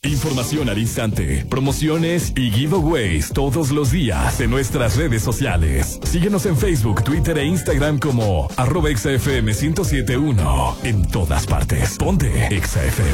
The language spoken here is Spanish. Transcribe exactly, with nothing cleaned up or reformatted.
Información al instante, promociones y giveaways todos los días en nuestras redes sociales. Síguenos en Facebook, Twitter e Instagram como arroba Exa F M ciento siete punto uno. En todas partes. Ponte Exa F M.